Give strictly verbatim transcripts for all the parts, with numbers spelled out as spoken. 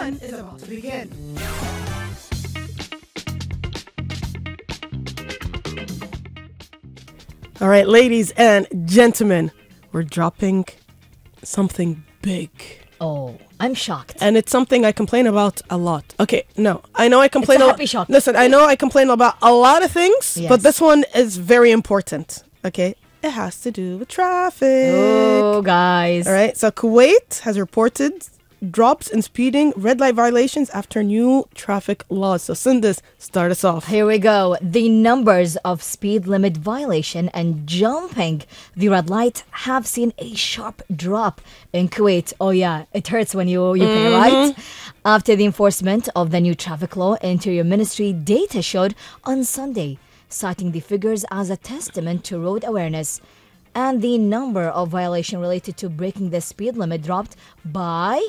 fun is about to begin. All right, ladies and gentlemen, we're dropping something big. Oh, I'm shocked. And it's something I complain about a lot. Okay, no, I know I complain It's a a happy lot. shock. Listen, I know I complain about a lot of things, Yes. but this one is very important. Okay, it has to do with traffic. Oh, guys. All right, so Kuwait has reported drops in speeding, red light violations after new traffic laws. So Sindis, start us off. Here we go. The numbers of speed limit violation and jumping the red light have seen a sharp drop in Kuwait. Oh yeah, it hurts when you you pay, right? After the enforcement of the new traffic law, Interior Ministry data showed on Sunday, citing the figures as a testament to road awareness. And the number of violations related to breaking the speed limit dropped by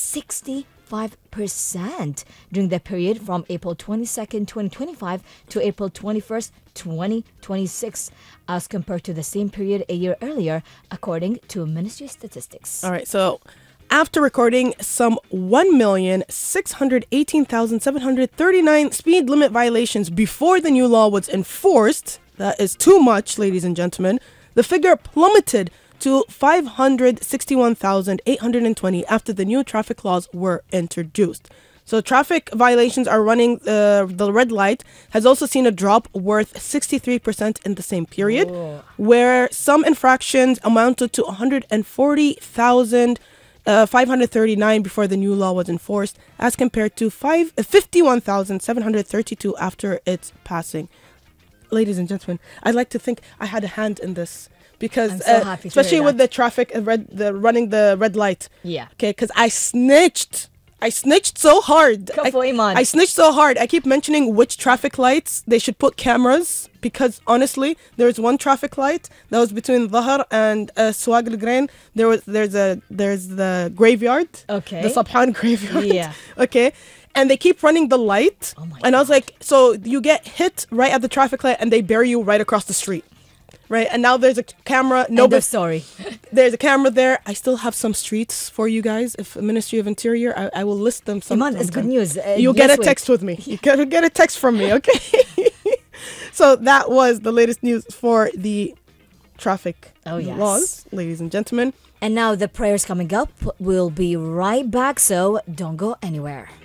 sixty-five percent during the period from April twenty-second, twenty twenty-five to April twenty-first, twenty twenty-six, as compared to the same period a year earlier, according to Ministry statistics. All right, so after recording some one million six hundred eighteen thousand seven hundred thirty-nine speed limit violations before the new law was enforced, that is too much, ladies and gentlemen, the figure plummeted to five hundred sixty-one thousand eight hundred twenty after the new traffic laws were introduced. So traffic violations are running, uh, the red light has also seen a drop worth sixty-three percent in the same period, Oh. where some infractions amounted to one hundred forty thousand five hundred thirty-nine before the new law was enforced, as compared to five, uh, fifty-one thousand seven hundred thirty-two after its passing. Ladies and gentlemen, I'd like to think I had a hand in this. Because I'm so uh, happy to especially hear with that. the traffic, uh, red, the running the red light. Yeah. Okay, because I snitched. I snitched so hard. I, Kafoy man. I snitched so hard. I keep mentioning which traffic lights they should put cameras, because honestly, there's one traffic light that was between Dhahar and uh, Swag Al Grain. There was there's a there's the graveyard. Okay. The Sabhan graveyard. Yeah. Okay. And they keep running the light. Oh my and I was like, so you get hit right at the traffic light and they bury you right across the street. Right, and now there's a camera. No, End of story. there's a camera there. I still have some streets for you guys. If Ministry of Interior, I, I will list them. Some, Iman, it's good sometime. news. Uh, You'll get let's a wait. text with me. You get, get a text from me, okay? So that was the latest news for the traffic Oh, yes. laws, ladies and gentlemen. And now the prayers coming up. We'll be right back, so don't go anywhere.